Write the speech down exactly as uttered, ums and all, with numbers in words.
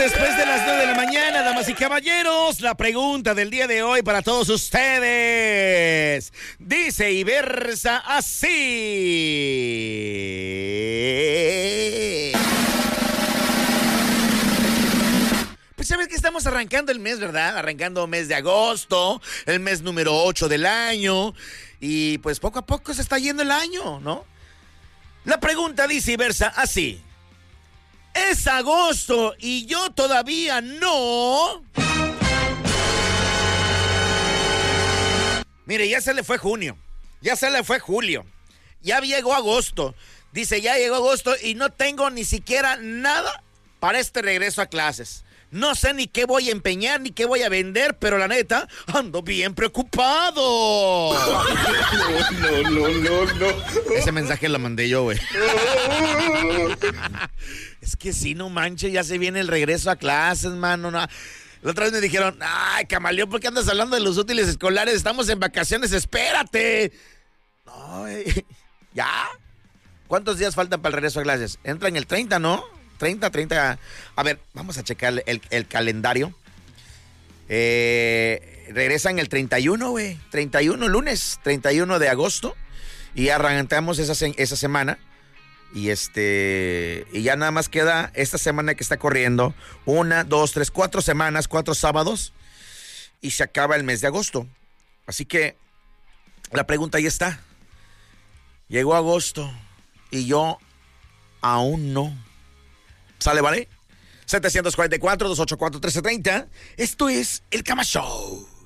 después de las nueve de la mañana, damas y caballeros, la pregunta del día de hoy para todos ustedes dice y versa así. Pues ya ves que estamos arrancando el mes, ¿verdad? Arrancando mes de agosto, el mes número ocho del año, y pues poco a poco se está yendo el año, ¿no? La pregunta dice y versa así. Es agosto y yo todavía no... Mire, ya se le fue junio, ya se le fue julio, ya llegó agosto. Dice, ya llegó agosto y no tengo ni siquiera nada para este regreso a clases. No sé ni qué voy a empeñar, ni qué voy a vender, pero la neta, ando bien preocupado. No, no, no, no. Ese mensaje lo mandé yo, güey. Es que sí, no manches, ya se viene el regreso a clases, mano. No. La otra vez me dijeron, ay, Camaleón, ¿por qué andas hablando de los útiles escolares? Estamos en vacaciones, espérate. No, eh, ¿ya? ¿Cuántos días faltan para el regreso a clases? Entran el treinta, ¿no? treinta, treinta. A ver, vamos a checar el, el calendario. Eh, regresan el treinta y uno, güey. treinta y uno, lunes, treinta y uno de agosto. Y arrancamos esa, esa semana. Y este. Y ya nada más queda esta semana que está corriendo. Una, dos, tres, cuatro semanas, cuatro sábados. Y se acaba el mes de agosto. Así que la pregunta ahí está. Llegó agosto. Y yo aún no. ¿Sale, vale? setecientos cuarenta y cuatro, doscientos ochenta y cuatro, trece treinta. Esto es El Cama Show.